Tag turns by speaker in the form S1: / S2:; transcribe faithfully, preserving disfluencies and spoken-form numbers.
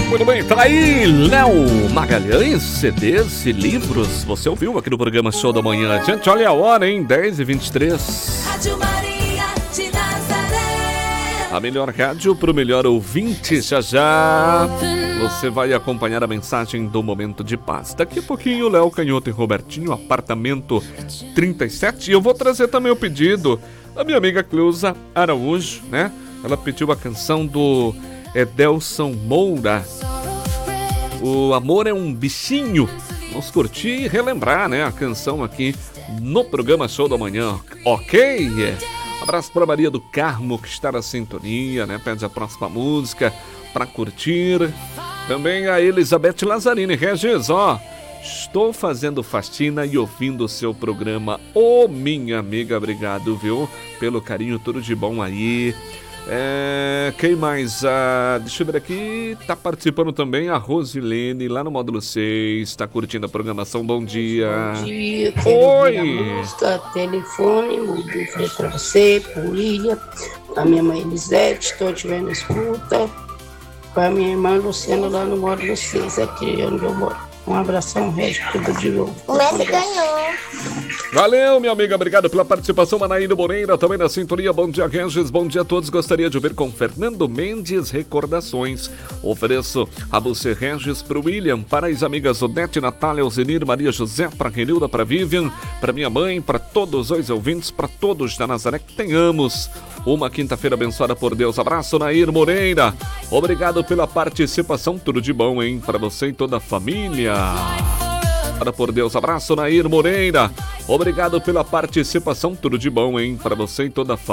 S1: Muito bem, tá aí Léo Magalhães, C Ds e livros. Você ouviu aqui no programa Show da Manhã. Gente, olha a hora, hein? dez e vinte e três.
S2: Rádio Maria de Nazaré.
S1: A melhor rádio pro melhor ouvinte. Já já você vai acompanhar a mensagem do Momento de Paz. Daqui a pouquinho, Léo Canhoto e Robertinho, apartamento trinta e sete. E eu vou trazer também o pedido da minha amiga Cleusa Araújo, né? Ela pediu a canção do Edelson Moura. O amor é um bichinho. Vamos curtir e relembrar, né, a canção aqui no programa Show da Manhã, ok? Abraço para Maria do Carmo, que está na sintonia, né? Pede a próxima música para curtir. Também a Elizabeth Lazzarini. Regis, ó, estou fazendo faxina e ouvindo o seu programa. Ô, oh, minha amiga, obrigado, viu? Pelo carinho, tudo de bom aí. É, quem mais? Ah, deixa eu ver aqui. Tá participando também a Rosilene, lá no módulo seis. Tá curtindo a programação. Bom dia.
S3: Bom dia.
S1: Oi.
S3: Música, telefone, muito pra você, por Ilha, a minha mãe Elisete, estou te vendo escuta. Para a minha irmã Luciana, lá no módulo seis, aqui onde eu moro. Um abração, Régio, tudo de novo.
S4: O Messi ganhou.
S1: Valeu, minha amiga, obrigado pela participação. Anaína Moreira, também na sintonia. Bom dia, Regis, bom dia a todos. Gostaria de ouvir com Fernando Mendes Recordações. Ofereço a você, Regis, para o William, para as amigas Odete, Natália, Alzenir, Maria José, para Renilda, para Vivian, para minha mãe, para todos os ouvintes, para todos da Nazaré, que tenhamos uma quinta-feira abençoada por Deus. Abraço, Nair Moreira. Obrigado pela participação. Tudo de bom, hein? Para você e toda a família. Para por Deus. Abraço, Nair Moreira. Obrigado pela participação. Tudo de bom, hein? Para você e toda a família.